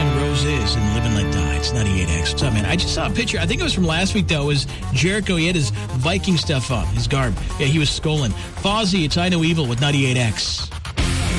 and Roses and Live and Let Die. It's 98X. What's up, man? I just saw a picture. I think it was from last week, though. It was Jericho. He had his Viking stuff on, his garb. Yeah, he was Skolin. Fozzy, it's I Know Evil with 98X.